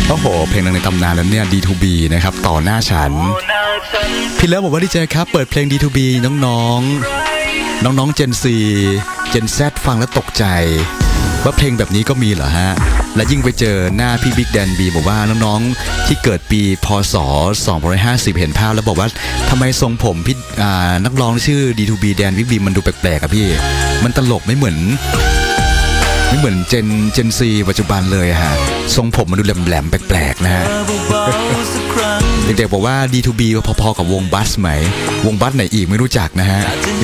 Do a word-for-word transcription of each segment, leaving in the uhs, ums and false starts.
โอ้โหเพลงดังในตำนานแล้วเนี่ย ดี ทู บี นะครับต่อหน้าฉันพี่เลิฟบอกว่าดีเจครับเปิดเพลง ดี ทู บี น้องๆน้องๆ Gen Z Gen Z ฟังแล้วตกใจว่าเพลงแบบนี้ก็มีเหรอฮะและยิ่งไปเจอหน้าพี่บิ๊กแดนบีบอกว่าน้องๆที่เกิดปีพศสองพันห้าสิบเห็นภาพแล้วบอกว่าทำไมทรงผมพี่นักร้องชื่อ ดี ทู บี แดนวิกบีมันดูแปลกๆอะพี่มันตลกไม่เหมือนไม่เหมือนเจนเจนซีปัจจุบันเลยฮะทรงผมมันดูแหลมๆแปลกๆนะฮะเด็กๆบอกว่า ดี ทู บี พอๆกับวงบัสไหมวงบัสไหนอีกไม่รู้จักนะฮะ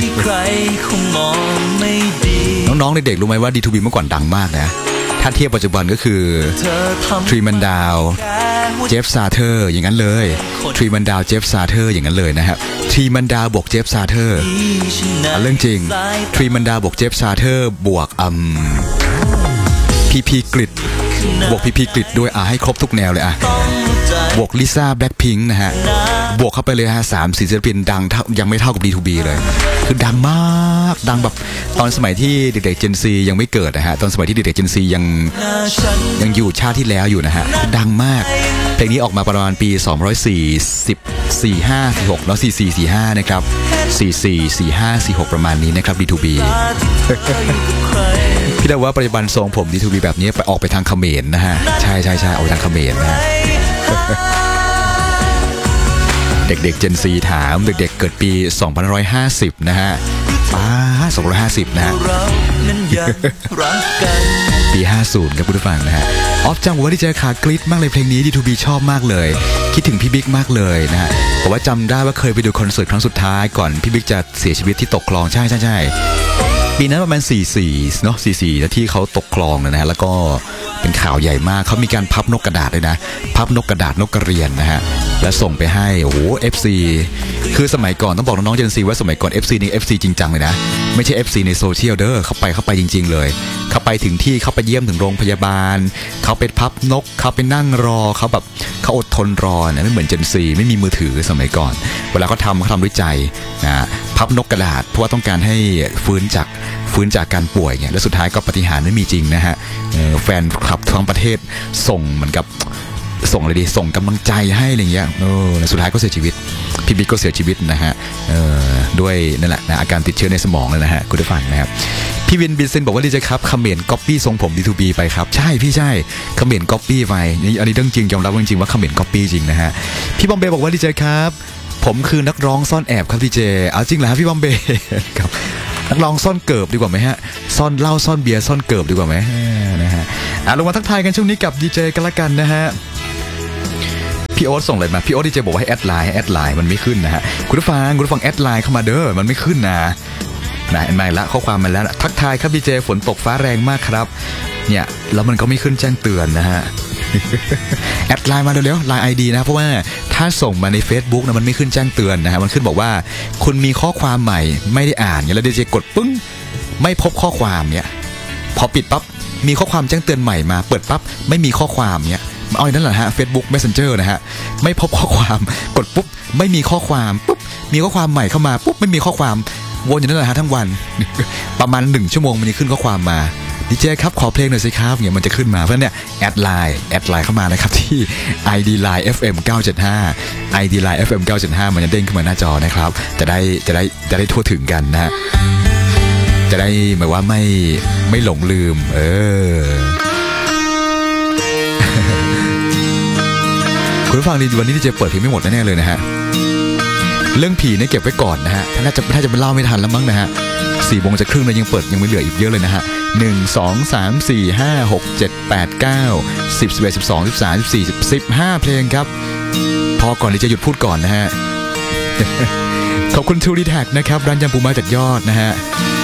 น้องๆเด็กๆรู้ไหมว่า ดี ทู บี เมื่อก่อนดังมากนะถ้าเทียบปัจจุบันก็คือทรีมันดาวเจฟซาเธอร์อย่างนั้นเลยทรีมันดาวเจฟซาเธอร์อย่างนั้นเลยนะครับทรีมันดาวบวกเจฟซาเธอร์เรื่องจริงทรีมันดาวบวกเจฟซาเธอร์บวกอืมพีพีกริดบวกพีพีกริดด้วยอ่ะให้ครบทุกแนวเลยอ่ะบวกลิซ่าแบล็คพิงค์นะฮะบวกเข้าไปเลยฮะสามสี่ศิลปินดังยังไม่เท่ากับ ดี ทู บี เลยคือดังมากดังแบบตอนสมัยที่เด็กๆ Gen Z ยังไม่เกิดนะฮะตอนสมัยที่เด็กๆ Gen Z ยังยังอยู่ชาติที่แล้วอยู่นะฮะดังมากเพลงนี้ออกมาประมาณปีสองพันสี่สิบ สี่ ห้า สี่ หกแล้วสี่สี่ สี่ ห้านะครับสี่สี่ สี่ ห้า สี่ หกประมาณนี้นะครับ ดี ทู บี พี่ได้ว่าปัจจุบันทรงผม ดี ทู บี แบบนี้ไปออกไปทางเขมรนะฮะใช่ใช่ใช่ออกไปทางเขมรนะฮะเด็กๆ Gen Z ถามเด็กๆเกิดปีสองพันห้าร้อยห้าสิบนะฮะป้าสองพันห้าสิบนะฮะปีห้าสิบครับคุณผู้ฟังนะฮะออฟจังบอกว่าดีเจขากรี๊ดมากเลยเพลงนี้ ดี ทู บี ชอบมากเลยคิดถึงพี่บิ๊กมากเลยนะฮะบอกว่าจำได้ว่าเคยไปดูคอนเสิร์ตครั้งสุดท้ายก่อนพี่บิ๊กจะเสียชีวิตที่ตกคลองใช่ใช่ใช่ปีนั้นประมาณสี่สี่เนาะสี่สี่แล้วที่เขาตกคลองนะฮะแล้วก็เป็นข่าวใหญ่มากเขามีการพับนกกระดาษเลยนะพับนกกระดาษนกกระเรียนนะฮะแล้วส่งไปให้โอ้โห เอฟ ซี คือสมัยก่อนต้องบอกน้องๆ Gen Z ว่าสมัยก่อน เอฟ ซี นี่ เอฟ ซี จริงจังเลยนะไม่ใช่ เอฟ ซี ในโซเชียลเด้อเข้าไปเข้าไปจริงๆเลยเข้าไปถึงที่เขาไปเยี่ยมถึงโรงพยาบาลเขาไปพับนกเขาไปนั่งรอเขาแบบเขาอดทนรอนะไม่เหมือน Gen Z ไม่มีมือถือสมัยก่อนเวลาเขาทำเขาทำด้วยใจนะพับนกกระดาษเพราะว่าต้องการให้ฟื้นจากฟื้นจากการป่วยเนี่ยแล้วสุดท้ายก็ปาฏิหาริย์ไม่มีจริงนะฮะแฟนคลับทั้งประเทศส่งเหมือนกับส่งอะไรดีส่งกำลังใจให้อะไรเงี้ยเออสุดท้ายก็เสียชีวิตพี่บิ๊กก็เสียชีวิตนะฮะเออด้วยนั่นแหละนะอาการติดเชื้อในสมองเลยนะฮะคุณผู้ฟังนะครับพี่วินบินเซนบอกว่าดีเจครับคอมเมนต์ก๊อปปี้ทรงผม ดี ทู บี ไปครับใช่พี่ใช่คอมเมนต์ก๊อปปี้ไปอันนี้เรื่องจริงยอมรับจริงว่าคอมเมนต์ก๊อปปี้จริงนะฮะพี่บอมเบย์บอกว่าดีเจครับผมคือนักร้องซ่อนแอบครับดีเจเอาจริงเหรอครับพี่บอมเบย์ครับนักร้องซ่อนเกิบดีกว่าไหมฮะซ่อนเหล้าซ่อนเบียร์ซ่อนเกิบดีกว่าไหมนะฮะอ่ะลงมาทักทายกันช่วงนี้กับดีเจกันละกันนะฮะพี่โอ๊ตส่งอะไรมาพี่โอ๊ตดีเจบอกว่าให้แอดไลน์ให้แอดไลน์มันไม่ขึ้นนะฮะคุณผู้ฟังคุณผู้ฟังแอดไลน์เข้ามาเด้อมันไม่ขึ้นนะไหนมาละข้อความมาแล้วทักทายครับดีเจฝนตกฟ้าแรงมากครับเนี่ยแล้วมันก็ไม่ขึ้นแจ้งเตือนนะฮะแอดไลน์มาเร็วๆไลน์ ไอ ดี นะเพราะว่าถ้าส่งมาใน Facebook นะมันไม่ขึ้นแจ้งเตือนนะฮะมันขึ้นบอกว่าคุณมีข้อความใหม่ไม่ได้อ่านเนี่ยแล้วดีเจกดปึ้งไม่พบข้อความเนี่ยพอปิดปั๊บมีข้อความแจ้งเตือนใหม่มาเปิดปั๊บไม่มีข้อความเนี่ยเอาอย่างนั้นแหละฮะ Facebook Messenger นะฮะไม่พบข้อความกดปุ๊บไม่มีข้อความปุ๊บมีข้อความใหม่เข้ามาปุ๊บไม่มีข้อความวนอยู่นั่นแหละฮะทั้งวันประมาณหนึ่งชั่วโมงมันจะขึ้นข้อความมาดีเจครับขอเพลงหน่อยสิครับเนี่ยมันจะขึ้นมาเพราะฉะนั้นเนี่ยแอดไลน์แอดไลน์เข้ามานะครับที่ ไอ ดี ไลน์ เอฟ เอ็ม เก้าเจ็ดห้า ไอ ดี ไลน์ เอฟ เอ็ม เก้าเจ็ดห้ามันจะเด้งขึ้นมาหน้าจอนะครับจะได้จะได้จะได้ทั่วถึงกันนะฮะจะได้หมายว่าไม่ไม่หลงลืมเออคุณฟังดีวันนี้ดีเจเปิดเพลงไม่หมดแน่ๆเลยนะฮะเรื่องผีเนี่ยเก็บไว้ก่อนนะฮะถ้าน่าจะถ้าจะเป็นเล่าไม่ทันแล้วมั้งนะฮะสี่โมงจะครึ่งเลยยังเปิดยังไม่เหลืออีกเยอะเลยนะฮะหนึ่งสองสามสี่ห้าหกเจ็ดแปดเก้าสิบสิบเอ็ดสิบสองสิบสามสิบสี่สิบห้าเพลงครับพอก่อนที่จะหยุดพูดก่อนนะฮะขอบคุณทูรีแท็กนะครับร้านยำปูม้าจัดยอดนะฮะ